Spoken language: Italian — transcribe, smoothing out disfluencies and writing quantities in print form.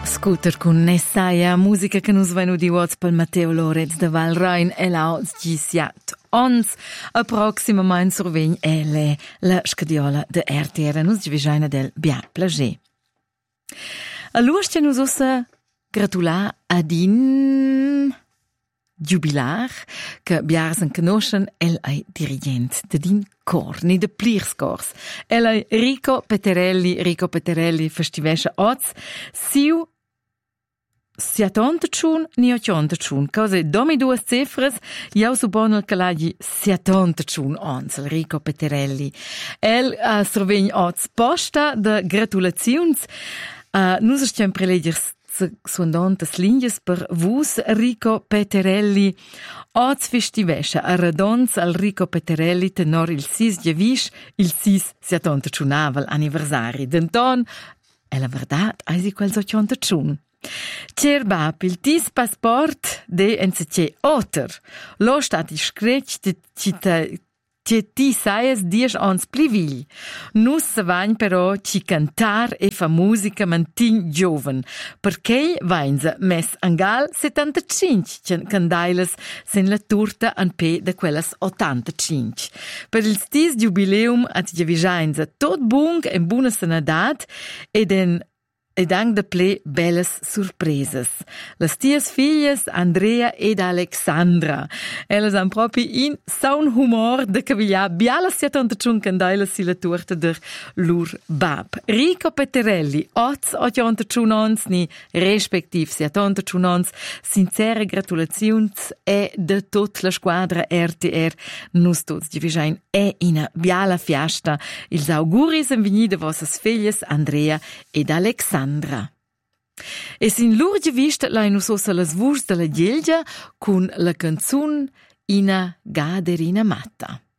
Scooter con Nessaia, musica che nos venu di WhatsApp pel Matteo Lorenz de Valrain e l'auts gisiat. Ons, a proxima main survegn la scadiola de RTR, nus divisaina del Bia Plagé. A l'uostia nus ossa gratular ad in jubilar, che biarsen conoscen, el ai dirigent de din cor, ni de plirscors. El ai Rico Peterelli festivescha oz, siu siatonta tschun, ni ocionta tschun. Cose domi duas cifras, jau subonel calagi siatonta tschun ons, Rico Peterelli. El survegn oz posta de gratulaziuns. Nus stiam prelegers suondantas linjas per vus Rico Peterelli. Oz festivescha a radons al Rico Peterelli tenor il 6 giavisch, il 6 siatonta tschunavel anniversari. Denton, è la verdad, eisi quel socionta tschun. Cer bap il tis passport de NCC Otter. Lo stat iscrec ti saies 10 ans plivigli. Nus savagn però ci cantar e fa musica mantin gioven, perché vainza mes angal 75 candailas sen la turta an pe de quellas 85. Per il stis jubileum at giavisainza tot bung en buna sanidad ed ang de ple belles surpresas. Las tias filles Andrea ed Alexandra. Ellas han propi in saun humor de cavigliar biala 75 candailas si la turta der lur bab. Rico Peterelli, 85 ons ni respektiv 75 ons, sincere gratulaziuns e de tot la squadra RTR. Nus tots divisain e ina biala fiasta. Ils auguris en vegni de vossas filles Andrea ed Alexandra. E sin l'urge vista la inusosa las vurs de la gelgia con la canzun Ina Gaderina Matta.